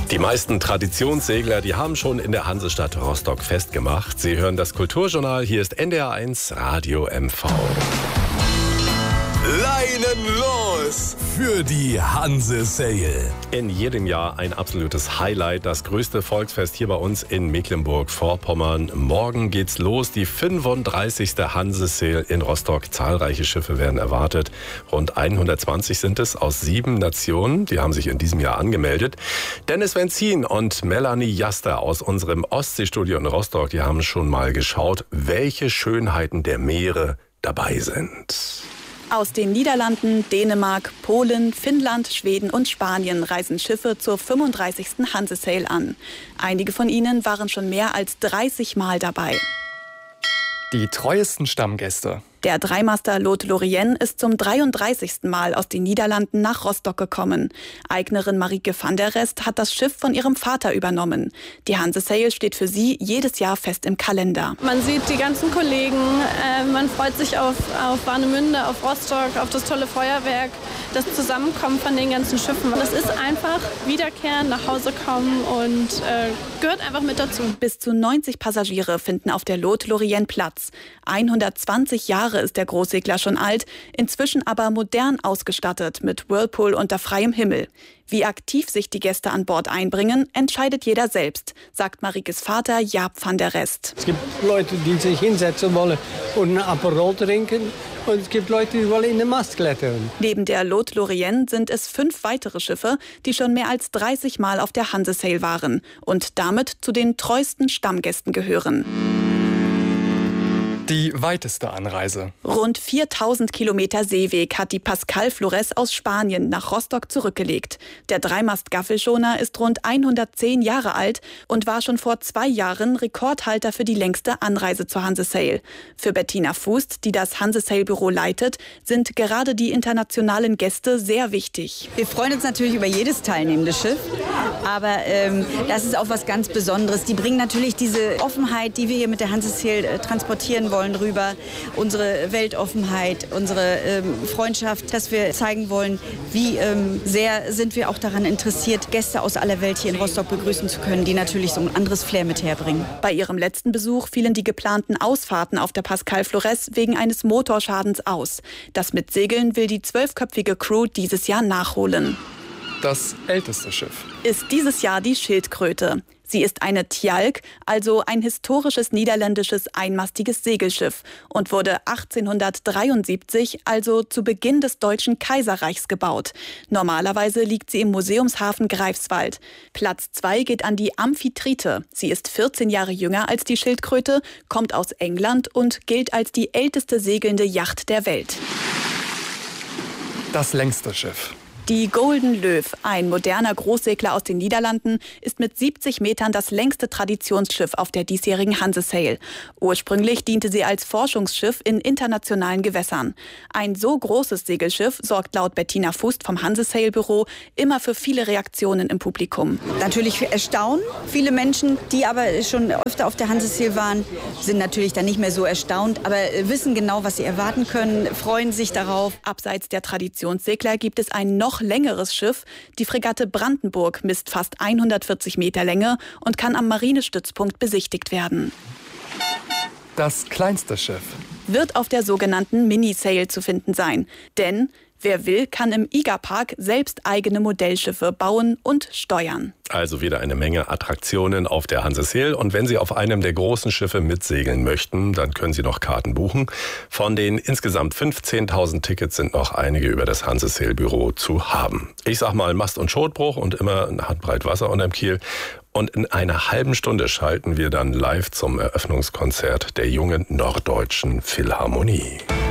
Die meisten Traditionssegler, die haben schon in der Hansestadt Rostock festgemacht. Sie hören das Kulturjournal. Hier ist NDR1 Radio MV. Leinen los für die Hanse-Sail. In jedem Jahr ein absolutes Highlight, das größte Volksfest hier bei uns in Mecklenburg-Vorpommern. Morgen geht's los, die 35. Hanse-Sail in Rostock. Zahlreiche Schiffe werden erwartet. Rund 120 sind es aus 7 Nationen. Die haben sich in diesem Jahr angemeldet. Dennis Wenzin und Melanie Jaster aus unserem Ostseestudio in Rostock, die haben schon mal geschaut, welche Schönheiten der Meere dabei sind. Aus den Niederlanden, Dänemark, Polen, Finnland, Schweden und Spanien reisen Schiffe zur 35. Hanse-Sail an. Einige von ihnen waren schon mehr als 30 Mal dabei. Die treuesten Stammgäste. Der Dreimaster Lot Lorien ist zum 33. Mal aus den Niederlanden nach Rostock gekommen. Eignerin Marieke van der Rest hat das Schiff von ihrem Vater übernommen. Die Hanse-Sail steht für sie jedes Jahr fest im Kalender. Man sieht die ganzen Kollegen, man freut sich auf Warnemünde, auf Rostock, auf das tolle Feuerwerk, das Zusammenkommen von den ganzen Schiffen. Das ist einfach wiederkehren, nach Hause kommen und gehört einfach mit dazu. Bis zu 90 Passagiere finden auf der Lot Lorien Platz. 120 Jahre ist der Großsegler schon alt, inzwischen aber modern ausgestattet mit Whirlpool unter freiem Himmel. Wie aktiv sich die Gäste an Bord einbringen, entscheidet jeder selbst, sagt Mariekes Vater Jaap van der Rest. Es gibt Leute, die sich hinsetzen wollen und einen Aperol trinken. Und es gibt Leute, die wollen in den Mast klettern. Neben der Lot Lorien sind es 5 weitere Schiffe, die schon mehr als 30 Mal auf der Hanse-Sail waren und damit zu den treuesten Stammgästen gehören. Die weiteste Anreise. Rund 4000 Kilometer Seeweg hat die Pascal Flores aus Spanien nach Rostock zurückgelegt. Der Dreimast-Gaffelschoner ist rund 110 Jahre alt und war schon vor 2 Jahren Rekordhalter für die längste Anreise zur Hanse-Sail. Für Bettina Fußt, die das Hanse-Sail-Büro leitet, sind gerade die internationalen Gäste sehr wichtig. Wir freuen uns natürlich über jedes teilnehmende Schiff, aber das ist auch was ganz Besonderes. Die bringen natürlich diese Offenheit, die wir hier mit der Hanse-Sail transportieren wollen, rüber, unsere Weltoffenheit, unsere Freundschaft, dass wir zeigen wollen, wie sehr sind wir auch daran interessiert, Gäste aus aller Welt hier in Rostock begrüßen zu können, die natürlich so ein anderes Flair mit herbringen. Bei ihrem letzten Besuch fielen die geplanten Ausfahrten auf der Pascal Flores wegen eines Motorschadens aus. Das Mitsegeln will die 12-köpfige Crew dieses Jahr nachholen. Das älteste Schiff ist dieses Jahr die Schildkröte. Sie ist eine Tjalk, also ein historisches niederländisches einmastiges Segelschiff und wurde 1873, also zu Beginn des Deutschen Kaiserreichs, gebaut. Normalerweise liegt sie im Museumshafen Greifswald. Platz 2 geht an die Amphitrite. Sie ist 14 Jahre jünger als die Schildkröte, kommt aus England und gilt als die älteste segelnde Yacht der Welt. Das längste Schiff. Die Golden Löw, ein moderner Großsegler aus den Niederlanden, ist mit 70 Metern das längste Traditionsschiff auf der diesjährigen Hanse-Sail. Ursprünglich diente sie als Forschungsschiff in internationalen Gewässern. Ein so großes Segelschiff sorgt laut Bettina Fußt vom Hanse-Sail-Büro immer für viele Reaktionen im Publikum. Natürlich für Erstaunen. Viele Menschen, die aber schon öfter auf der Hanse-Sail waren, sind natürlich dann nicht mehr so erstaunt, aber wissen genau, was sie erwarten können, freuen sich darauf. Abseits der Traditionssegler gibt es ein noch längeres Schiff. Die Fregatte Brandenburg misst fast 140 Meter Länge und kann am Marinestützpunkt besichtigt werden. Das kleinste Schiff wird auf der sogenannten Mini-Sail zu finden sein. Denn wer will, kann im IGA-Park selbst eigene Modellschiffe bauen und steuern. Also wieder eine Menge Attraktionen auf der Hanse-Sail. Und wenn Sie auf einem der großen Schiffe mitsegeln möchten, dann können Sie noch Karten buchen. Von den insgesamt 15.000 Tickets sind noch einige über das Hanse-Sail-Büro zu haben. Ich sag mal Mast- und Schotbruch und immer eine Handbreit Wasser unterm Kiel. Und in einer halben Stunde schalten wir dann live zum Eröffnungskonzert der jungen Norddeutschen Philharmonie.